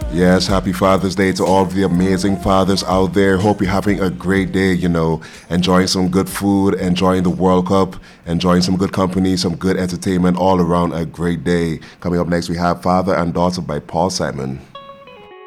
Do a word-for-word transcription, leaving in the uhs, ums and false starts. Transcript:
Yes, happy Father's Day to all of the amazing fathers out there. Hope you're having a great day, you know, enjoying some good food, enjoying the World Cup, enjoying some good company, some good entertainment, all around a great day. Coming up next, we have Father and Daughter by Paul Simon.